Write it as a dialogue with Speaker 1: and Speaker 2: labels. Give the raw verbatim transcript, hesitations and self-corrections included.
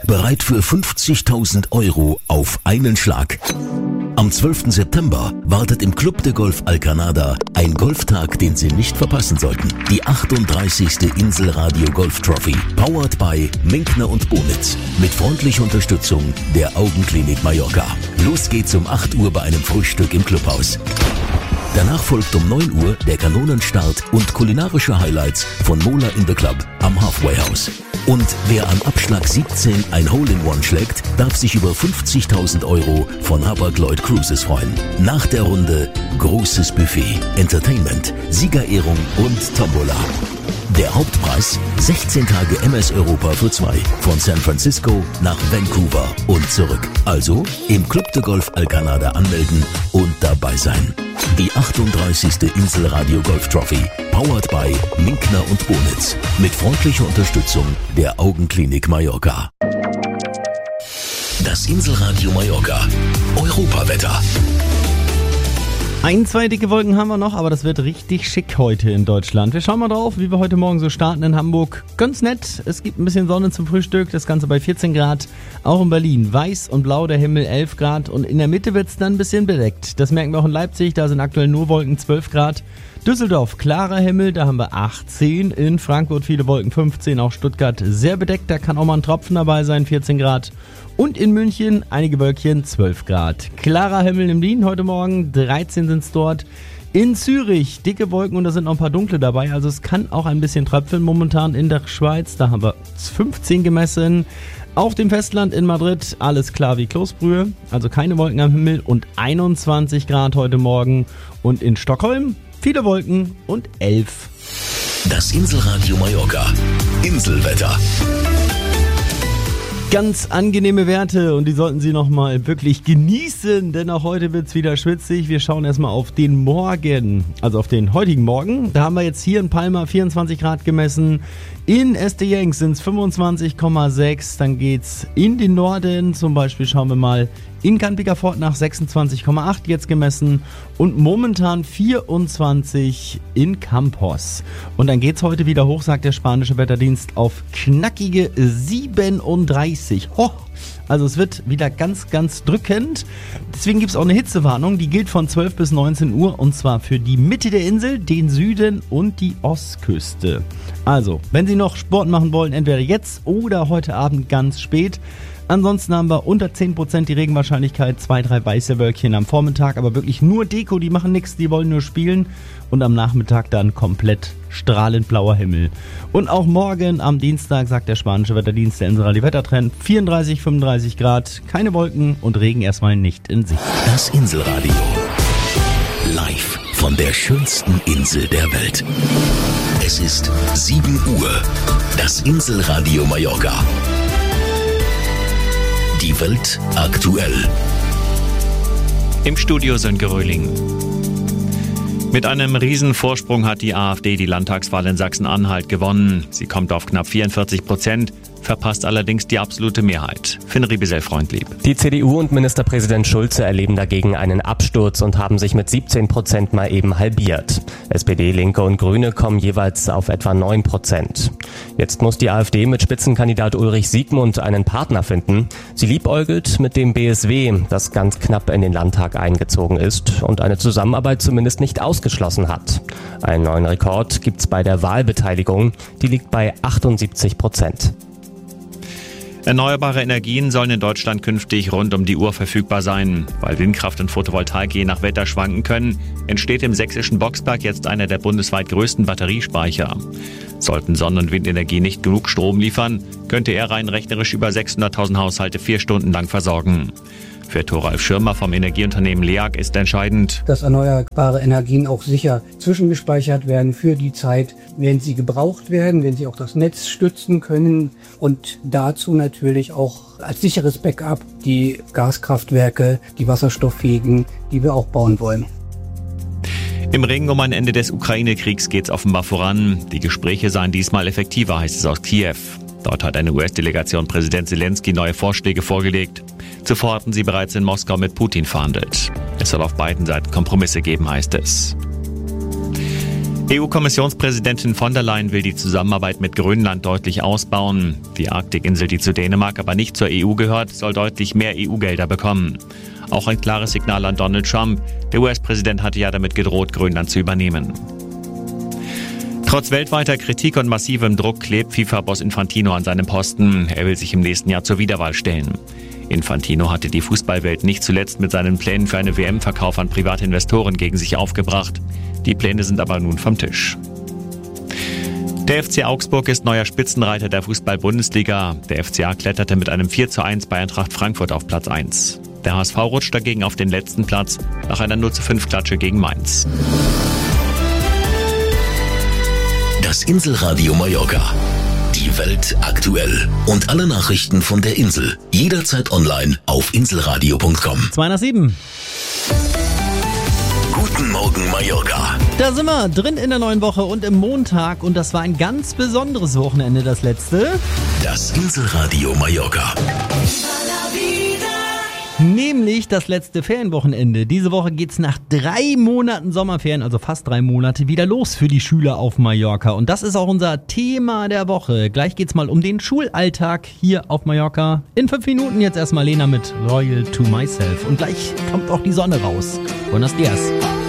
Speaker 1: Bereit für fünfzigtausend Euro auf einen Schlag. Am zwölften September wartet im Club de Golf Alcanada ein Golftag, den Sie nicht verpassen sollten. Die achtunddreißigste Inselradio Golf Trophy, powered by Minkner und Bonitz, mit freundlicher Unterstützung der Augenklinik Mallorca. Los geht's um acht Uhr bei einem Frühstück im Clubhaus. Danach folgt um neun Uhr der Kanonenstart und kulinarische Highlights von Mola in the Club am Halfway House. Und wer am Abschlag siebzehn ein Hole-in-One schlägt, darf sich über fünfzigtausend Euro von Hapag-Lloyd Cruises freuen. Nach der Runde großes Buffet, Entertainment, Siegerehrung und Tombola. Der Hauptpreis sechzehn Tage M S Europa für zwei von San Francisco nach Vancouver und zurück. Also im Club de Golf Alcanada anmelden und dabei sein. Die achtunddreißigste Inselradio Golf Trophy, powered by Minkner und Bonitz, mit freundlicher Unterstützung der Augenklinik Mallorca. Das Inselradio Mallorca Europawetter.
Speaker 2: Ein, zwei dicke Wolken haben wir noch, aber das wird richtig schick heute in Deutschland. Wir schauen mal drauf, wie wir heute Morgen so starten in Hamburg. Ganz nett, es gibt ein bisschen Sonne zum Frühstück, das Ganze bei vierzehn Grad. Auch in Berlin weiß und blau der Himmel, elf Grad, und in der Mitte wird es dann ein bisschen bedeckt. Das merken wir auch in Leipzig, da sind aktuell nur Wolken, zwölf Grad. Düsseldorf, klarer Himmel, da haben wir achtzehn. In Frankfurt viele Wolken, fünfzehn. Auch Stuttgart sehr bedeckt, da kann auch mal ein Tropfen dabei sein, vierzehn Grad. Und in München einige Wölkchen, zwölf Grad. Klarer Himmel in Wien heute Morgen, dreizehn sind es dort. In Zürich dicke Wolken und da sind noch ein paar dunkle dabei. Also es kann auch ein bisschen tröpfeln momentan in der Schweiz. Da haben wir fünfzehn gemessen. Auf dem Festland in Madrid alles klar wie Kloßbrühe. Also keine Wolken am Himmel und einundzwanzig Grad heute Morgen. Und in Stockholm viele Wolken und elf.
Speaker 1: Das Inselradio Mallorca. Inselwetter.
Speaker 2: Ganz angenehme Werte und die sollten Sie nochmal wirklich genießen, denn auch heute wird es wieder schwitzig. Wir schauen erstmal auf den Morgen, also auf den heutigen Morgen. Da haben wir jetzt hier in Palma vierundzwanzig Grad gemessen. In Estejenk sind es fünfundzwanzig Komma sechs. Dann geht's in den Norden, zum Beispiel schauen wir mal in Canpica-Fort nach sechsundzwanzig Komma acht jetzt gemessen und momentan vierundzwanzig in Campos. Und dann geht's heute wieder hoch, sagt der spanische Wetterdienst, auf knackige siebenunddreißig. Ho! Also es wird wieder ganz, ganz drückend. Deswegen gibt es auch eine Hitzewarnung, die gilt von zwölf bis neunzehn Uhr und zwar für die Mitte der Insel, den Süden und die Ostküste. Also, wenn Sie noch Sport machen wollen, entweder jetzt oder heute Abend ganz spät. Ansonsten haben wir unter zehn Prozent die Regenwahrscheinlichkeit, zwei, drei weiße Wölkchen am Vormittag, aber wirklich nur Deko, die machen nichts, die wollen nur spielen. Und am Nachmittag dann komplett strahlend blauer Himmel. Und auch morgen am Dienstag, sagt der spanische Wetterdienst, der Inselradio Wettertrend, vierunddreißig, fünfunddreißig Grad, keine Wolken und Regen erstmal nicht in Sicht.
Speaker 1: Das Inselradio. Live von der schönsten Insel der Welt. Es ist sieben Uhr. Das Inselradio Mallorca. Die Welt aktuell.
Speaker 3: Im Studio Sönke Röhling. Mit einem Riesenvorsprung hat die AfD die Landtagswahl in Sachsen-Anhalt gewonnen. Sie kommt auf knapp vierundvierzig Prozent, verpasst allerdings die absolute Mehrheit. Finn Riebesell-Freundlieb.
Speaker 4: Die C D U und Ministerpräsident Schulze erleben dagegen einen Absturz und haben sich mit siebzehn Prozent mal eben halbiert. S P D, Linke und Grüne kommen jeweils auf etwa neun Prozent. Jetzt muss die AfD mit Spitzenkandidat Ulrich Siegmund einen Partner finden. Sie liebäugelt mit dem B S W, das ganz knapp in den Landtag eingezogen ist und eine Zusammenarbeit zumindest nicht ausgeschlossen hat. Einen neuen Rekord gibt's bei der Wahlbeteiligung, die liegt bei achtundsiebzig Prozent.
Speaker 3: Erneuerbare Energien sollen in Deutschland künftig rund um die Uhr verfügbar sein. Weil Windkraft und Photovoltaik je nach Wetter schwanken können, entsteht im sächsischen Boxberg jetzt einer der bundesweit größten Batteriespeicher. Sollten Sonnen- und Windenergie nicht genug Strom liefern, könnte er rein rechnerisch über sechshunderttausend Haushalte vier Stunden lang versorgen. Für Thoralf Schirmer vom Energieunternehmen LEAG ist entscheidend,
Speaker 5: dass erneuerbare Energien auch sicher zwischengespeichert werden für die Zeit, wenn sie gebraucht werden, wenn sie auch das Netz stützen können und dazu natürlich auch als sicheres Backup die Gaskraftwerke, die wasserstofffähigen, die wir auch bauen wollen.
Speaker 3: Im Ringen um ein Ende des Ukraine-Kriegs geht's offenbar voran. Die Gespräche seien diesmal effektiver, heißt es aus Kiew. Dort hat eine U S-Delegation Präsident Zelensky neue Vorschläge vorgelegt. Zuvor hatten sie bereits in Moskau mit Putin verhandelt. Es soll auf beiden Seiten Kompromisse geben, heißt es. E U-Kommissionspräsidentin von der Leyen will die Zusammenarbeit mit Grönland deutlich ausbauen. Die Arktikinsel, die zu Dänemark aber nicht zur E U gehört, soll deutlich mehr E U-Gelder bekommen. Auch ein klares Signal an Donald Trump. Der U S-Präsident hatte ja damit gedroht, Grönland zu übernehmen. Trotz weltweiter Kritik und massivem Druck klebt FIFA-Boss Infantino an seinem Posten. Er will sich im nächsten Jahr zur Wiederwahl stellen. Infantino hatte die Fußballwelt nicht zuletzt mit seinen Plänen für einen W M-Verkauf an private Investoren gegen sich aufgebracht. Die Pläne sind aber nun vom Tisch. Der F C Augsburg ist neuer Spitzenreiter der Fußball-Bundesliga. Der F C A kletterte mit einem vier zu eins bei Eintracht Frankfurt auf Platz eins. Der H S V rutscht dagegen auf den letzten Platz nach einer null zu fünf Klatsche gegen Mainz.
Speaker 1: Das Inselradio Mallorca. Die Welt aktuell. Und alle Nachrichten von der Insel. Jederzeit online auf inselradio punkt com.
Speaker 2: zwei nach sieben.
Speaker 1: Guten Morgen Mallorca.
Speaker 2: Da sind wir drin in der neuen Woche und im Montag. Und das war ein ganz besonderes Wochenende, das letzte.
Speaker 1: Das Inselradio Mallorca.
Speaker 2: Nämlich das letzte Ferienwochenende. Diese Woche geht's nach drei Monaten Sommerferien, also fast drei Monate, wieder los für die Schüler auf Mallorca. Und das ist auch unser Thema der Woche. Gleich geht's mal um den Schulalltag hier auf Mallorca. In fünf Minuten jetzt erstmal Lena mit Loyal to Myself. Und gleich kommt auch die Sonne raus. Buenos dias.